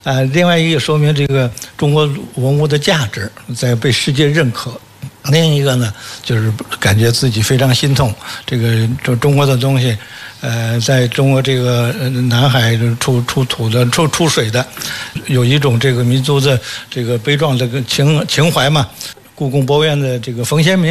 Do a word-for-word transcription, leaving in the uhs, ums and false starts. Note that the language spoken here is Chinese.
呃，另外一个说明这个中国文物的价值在被世界认可。另一个呢，就是感觉自己非常心痛，这个中中国的东西，呃，在中国这个南海出出土的、出出水的，有一种这个民族的这个悲壮的情情怀嘛。故宫博物院的这个冯先明